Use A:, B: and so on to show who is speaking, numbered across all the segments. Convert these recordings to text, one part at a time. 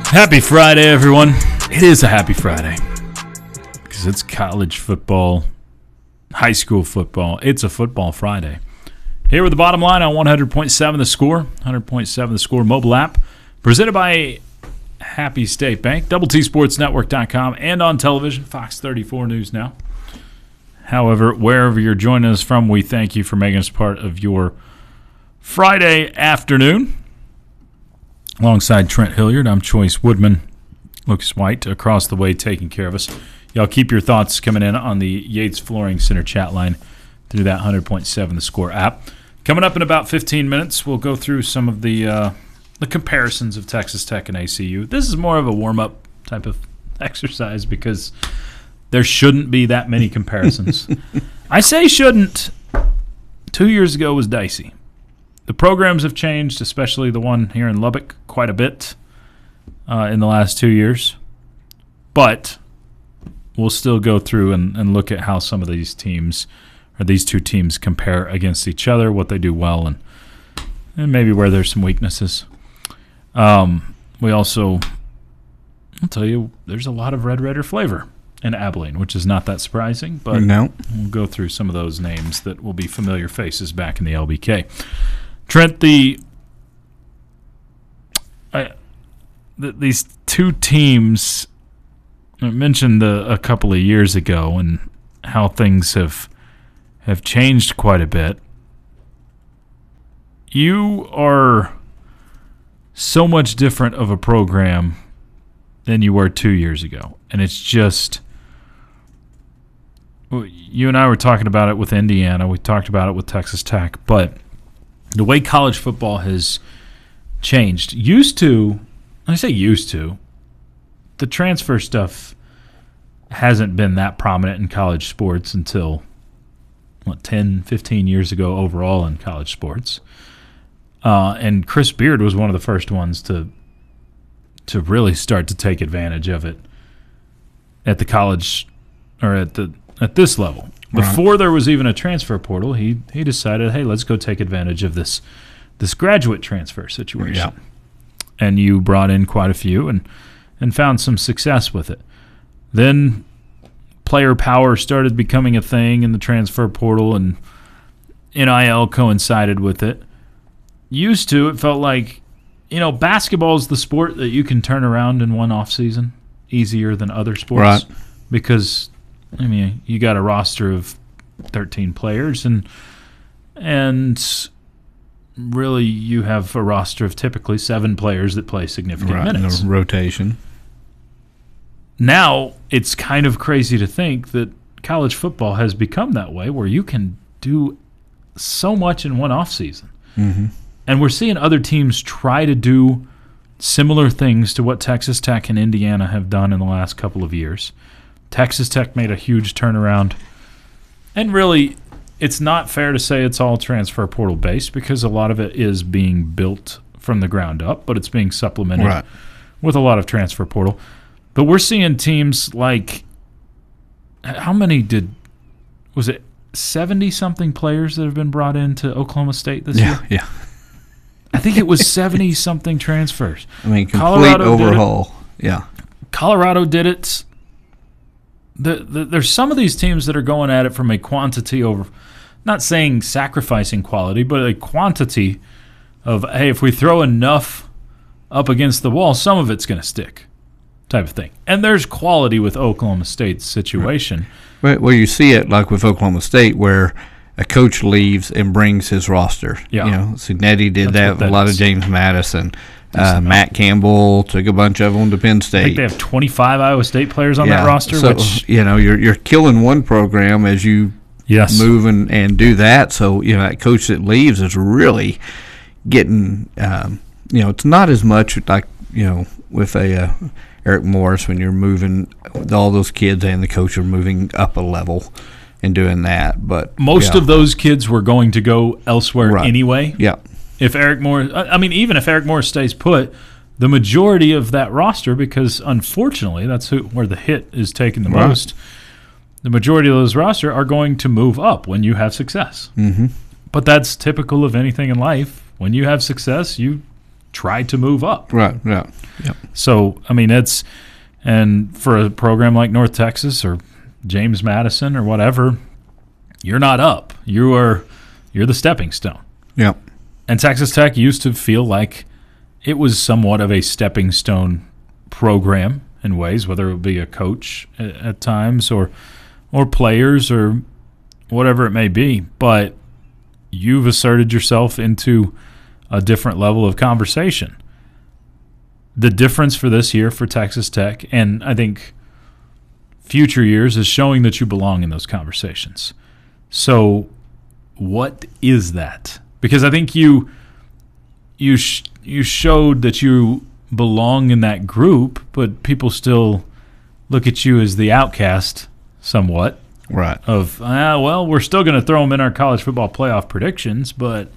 A: Happy Friday, everyone. It is a happy Friday because it's college football, high school football. It's a football Friday. Here with the bottom line on 100.7 The Score, 100.7 The Score mobile app, presented by Happy State Bank, TSportsNetwork.com, and on television, Fox 34 News Now. However, wherever you're joining us from, we thank you for making us part of your Friday afternoon. Alongside Trent Hilliard, I'm Choice Woodman. Lucas White across the way taking care of us. Y'all keep your thoughts coming in on the Yates Flooring Center chat line through that 100.7 The Score app. Coming up in about 15 minutes, we'll go through some of the comparisons of Texas Tech and ACU. This is more of a warm-up type of exercise because there shouldn't be that many comparisons. I say shouldn't. 2 years ago was dicey. The programs have changed, especially the one here in Lubbock, quite a bit in the last 2 years. But we'll still go through and look at how some of these teams, or these two teams, compare against each other, what they do well, and maybe where there's some weaknesses. We also, I'll tell you, there's a lot of Red Raider flavor in Abilene, which is not that surprising, but we'll go through some of those names that will be familiar faces back in the LBK. Trent, these two teams I mentioned a couple of years ago and how things have changed quite a bit. You are so much different of a program than you were 2 years ago, and it's just you and I were talking about it with Indiana. We talked about it with Texas Tech, but the way college football has changed. The transfer stuff hasn't been that prominent in college sports until 10, 15 years ago overall in college sports. And Chris Beard was one of the first ones to really start to take advantage of it at the college or at this level. Before there was even a transfer portal, he decided, hey, let's go take advantage of this graduate transfer situation. Yeah. And you brought in quite a few and found some success with it. Then player power started becoming a thing in the transfer portal, and NIL coincided with it. Used to, it felt like, basketball is the sport that you can turn around in one off season easier than other sports. Right. Because you got a roster of 13 players, and really you have a roster of typically 7 players that play significant minutes.
B: In a rotation.
A: Now it's kind of crazy to think that college football has become that way, where you can do so much in one off season. Mm-hmm. And we're seeing other teams try to do similar things to what Texas Tech and Indiana have done in the last couple of years. Texas Tech made a huge turnaround. And really, it's not fair to say it's all transfer portal based because a lot of it is being built from the ground up, but it's being supplemented with a lot of transfer portal. But we're seeing teams like, how many was it 70-something players that have been brought into Oklahoma State this year?
B: Yeah.
A: I think it was 70-something transfers.
B: Complete overhaul. Yeah.
A: Colorado did it. There's some of these teams that are going at it from a quantity over, not saying sacrificing quality, but a quantity of, hey, if we throw enough up against the wall, some of it's going to stick type of thing. And there's quality with Oklahoma State's situation.
B: Right. Well, you see it like with Oklahoma State where a coach leaves and brings his roster. Yeah. Nettie did that with a lot of James Madison. Matt Campbell took a bunch of them to Penn State.
A: I think they have 25 Iowa State players on that roster.
B: So, you're killing one program as you move and do that. So, that coach that leaves is really getting, it's not as much like, with a Eric Morris when you're moving, all those kids and the coach are moving up a level and doing that. But
A: most of those kids were going to go elsewhere anyway.
B: Yeah.
A: If Eric Morris, even if Eric Morris stays put, the majority of that roster, because unfortunately that's where the hit is taken the most, the majority of those roster are going to move up when you have success. Mm-hmm. But that's typical of anything in life. When you have success, you try to move up.
B: Right, yeah. Yep.
A: So, I mean, and for a program like North Texas or James Madison or whatever, you're not up. You're the stepping stone.
B: Yep.
A: And Texas Tech used to feel like it was somewhat of a stepping stone program in ways, whether it would be a coach at times or players or whatever it may be. But you've asserted yourself into a different level of conversation. The difference for this year for Texas Tech, and I think future years, is showing that you belong in those conversations. So what is that? Because I think you showed that you belong in that group, but people still look at you as the outcast somewhat.
B: Right.
A: Of, well, we're still going to throw them in our college football playoff predictions, but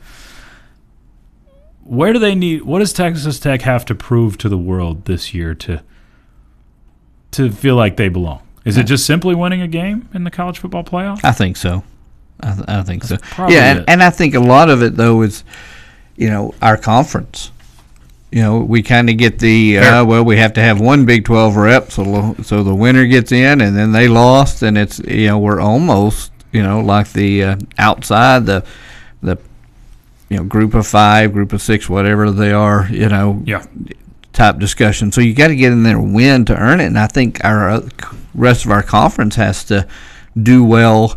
A: what does Texas Tech have to prove to the world this year to feel like they belong? Is it just simply winning a game in the college football playoff?
B: I think so. I think so.
A: Yeah,
B: and I think a lot of it, though, is, our conference. We kind of get the, we have to have one Big 12 rep, so the winner gets in, and then they lost, and it's, we're almost, like the outside, the group of 5, group of 6, whatever they are, type discussion. So you got to get in there and win to earn it, and I think our rest of our conference has to do well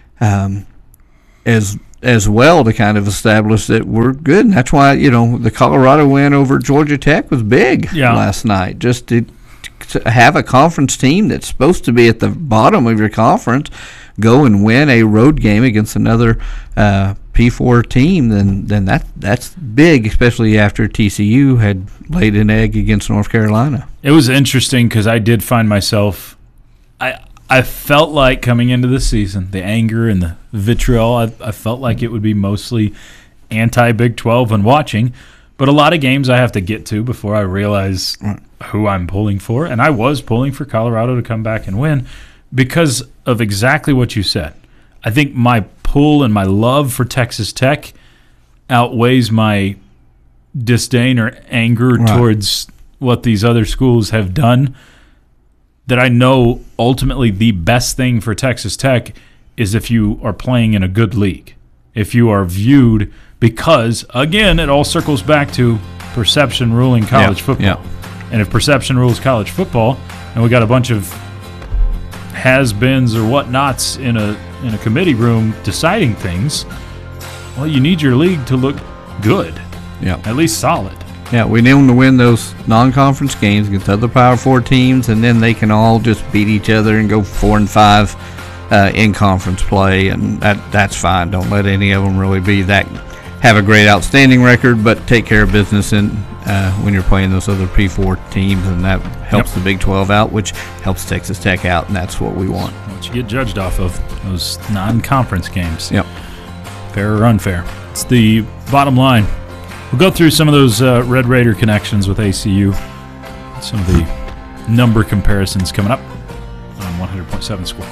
B: as well to kind of establish that we're good. And that's why, the Colorado win over Georgia Tech was big last night. Just to have a conference team that's supposed to be at the bottom of your conference go and win a road game against another P4 team, then that's big, especially after TCU had laid an egg against North Carolina.
A: It was interesting because I did find myself I felt like coming into the season, the anger and the vitriol, I felt like it would be mostly anti-Big 12 when watching. But a lot of games I have to get to before I realize who I'm pulling for. And I was pulling for Colorado to come back and win because of exactly what you said. I think my pull and my love for Texas Tech outweighs my disdain or anger towards what these other schools have done. That I know ultimately the best thing for Texas Tech is if you are playing in a good league. If you are viewed, because, again, it all circles back to perception ruling college football.
B: Yeah.
A: And if perception rules college football, and we got a bunch of has-beens or whatnots in a committee room deciding things, well, you need your league to look good, at least solid.
B: Yeah, we need them to win those non-conference games against other Power 4 teams, and then they can all just beat each other and go 4-5 in conference play, and that's fine. Don't let any of them really be that have a great, outstanding record, but take care of business when you're playing those other P4 teams, and that helps the Big 12 out, which helps Texas Tech out, and that's what we want.
A: What you get judged off of, those non-conference games.
B: Yep.
A: Fair or unfair. It's the bottom line. We'll go through some of those Red Raider connections with ACU, some of the number comparisons coming up on 100.7 Score.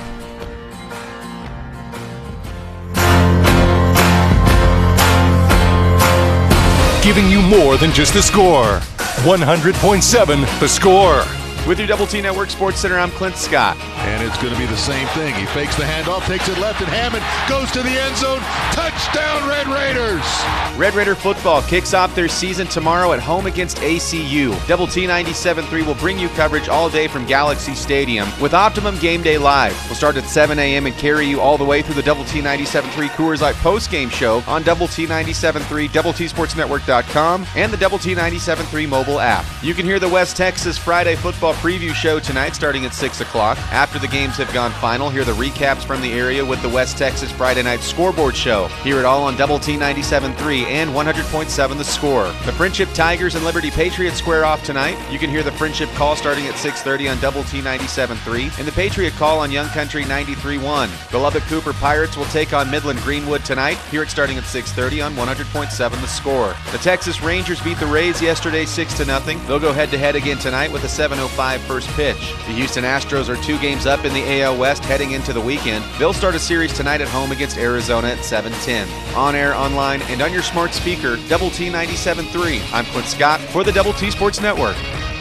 C: Giving you more than just the score. 100.7 The Score.
D: With your Double T Network Sports Center, I'm Clint Scott.
E: And it's going to be the same thing. He fakes the handoff, takes it left, and Hammond goes to the end zone. Touchdown, Red Raiders!
D: Red Raider football kicks off their season tomorrow at home against ACU. Double T 97.3 will bring you coverage all day from Galaxy Stadium with Optimum Game Day Live. We'll start at 7 a.m. and carry you all the way through the Double T 97.3 Coors Light post-game show on Double T 97.3, DoubleTSportsNetwork.com, and the Double T 97.3 mobile app. You can hear the West Texas Friday football preview show tonight starting at 6 o'clock. After the games have gone final, hear the recaps from the area with the West Texas Friday Night Scoreboard Show. Hear it all on Double T 97.3 and 100.7 The Score. The Friendship Tigers and Liberty Patriots square off tonight. You can hear the Friendship Call starting at 6:30 on Double T 97.3 and the Patriot Call on Young Country 93.1. The Lubbock Cooper Pirates will take on Midland Greenwood tonight. Hear it starting at 6:30 on 100.7 The Score. The Texas Rangers beat the Rays yesterday 6-0. They'll go head-to-head again tonight with a 7:05 7:05 first pitch. The Houston Astros are 2 games up in the AL West heading into the weekend. They'll start a series tonight at home against Arizona at 7:10. On air, online, and on your smart speaker, Double T 97.3. I'm Clint Scott for the Double T Sports Network.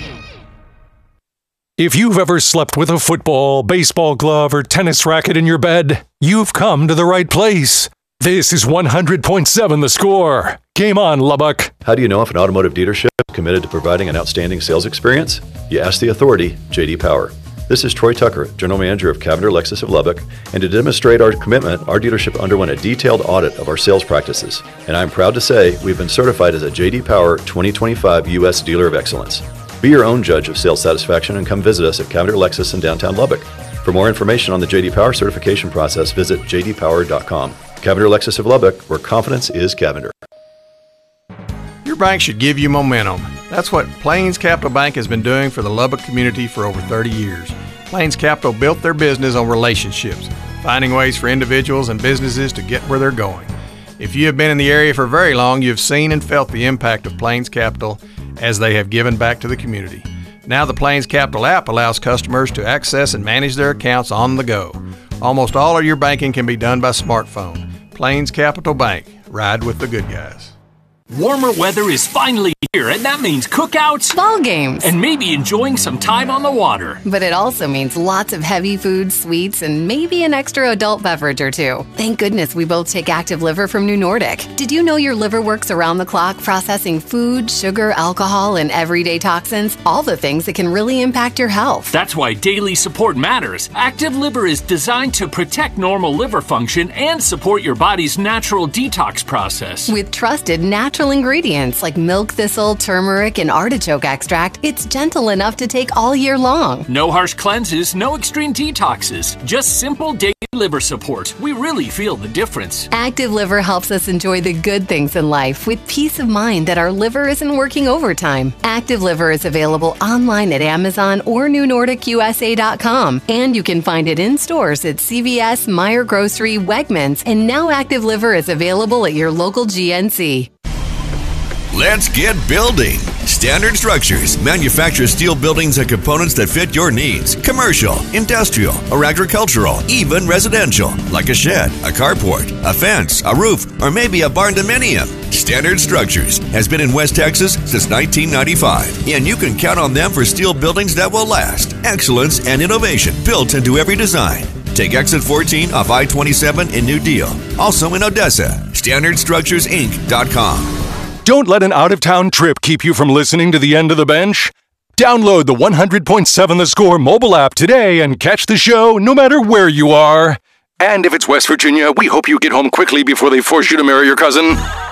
C: If you've ever slept with a football, baseball glove, or tennis racket in your bed, you've come to the right place. This is 100.7 The Score. Game on, Lubbock.
F: How do you know if an automotive dealership is committed to providing an outstanding sales experience? You ask the authority, J.D. Power. This is Troy Tucker, General Manager of Cavender Lexus of Lubbock, and to demonstrate our commitment, our dealership underwent a detailed audit of our sales practices. And I'm proud to say we've been certified as a J.D. Power 2025 U.S. Dealer of Excellence. Be your own judge of sales satisfaction and come visit us at Cavender Lexus in downtown Lubbock. For more information on the J.D. Power certification process, visit jdpower.com. Cavender Lexus of Lubbock, where confidence is Cavender.
G: Your bank should give you momentum. That's what Plains Capital Bank has been doing for the Lubbock community for over 30 years. Plains Capital built their business on relationships, finding ways for individuals and businesses to get where they're going. If you have been in the area for very long, you've seen and felt the impact of Plains Capital as they have given back to the community. Now the Plains Capital app allows customers to access and manage their accounts on the go. Almost all of your banking can be done by smartphone. Plains Capital Bank. Ride with the good guys.
H: Warmer weather is finally here, and that means cookouts,
I: ball games,
H: and maybe enjoying some time on the water.
I: But it also means lots of heavy food, sweets, and maybe an extra adult beverage or two. Thank goodness we both take Active Liver from New Nordic. Did you know your liver works around the clock processing food, sugar, alcohol, and everyday toxins? All the things that can really impact your health.
H: That's why daily support matters. Active Liver is designed to protect normal liver function and support your body's natural detox process.
I: With trusted natural ingredients like milk thistle, turmeric, and artichoke extract, it's gentle enough to take all year long.
H: No harsh cleanses, no extreme detoxes, just simple daily liver support. We really feel the difference.
I: Active Liver helps us enjoy the good things in life with peace of mind that our liver isn't working overtime. Active Liver is available online at Amazon or NewNordicUSA.com, and you can find it in stores at CVS, Meijer Grocery, Wegmans, and now Active Liver is available at your local GNC.
J: Let's get building. Standard Structures manufactures steel buildings and components that fit your needs. Commercial, industrial, or agricultural, even residential. Like a shed, a carport, a fence, a roof, or maybe a barn-dominium. Standard Structures has been in West Texas since 1995, and you can count on them for steel buildings that will last. Excellence and innovation built into every design. Take exit 14 off I-27 in New Deal. Also in Odessa. StandardStructuresInc.com.
C: Don't let an out-of-town trip keep you from listening to the End of the Bench. Download the 100.7 The Score mobile app today and catch the show no matter where you are. And if it's West Virginia, we hope you get home quickly before they force you to marry your cousin.